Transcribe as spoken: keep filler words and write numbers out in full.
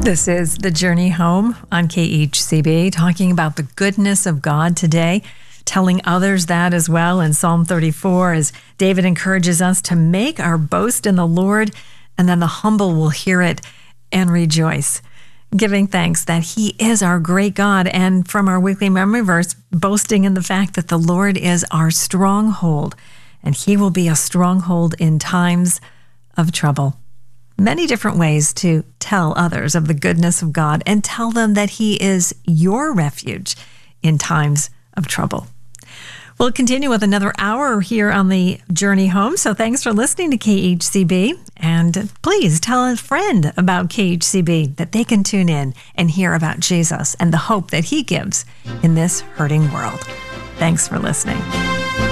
This is The Journey Home on K H C B, talking about the goodness of God today, telling others that as well in Psalm thirty-four, as David encourages us to make our boast in the Lord, and then the humble will hear it and rejoice, giving thanks that He is our great God. And from our weekly memory verse, boasting in the fact that the Lord is our stronghold, and He will be a stronghold in times of trouble. Many different ways to tell others of the goodness of God and tell them that He is your refuge in times of trouble. We'll continue with another hour here on the Journey Home. So thanks for listening to K H C B. And please tell a friend about K H C B that they can tune in and hear about Jesus and the hope that He gives in this hurting world. Thanks for listening.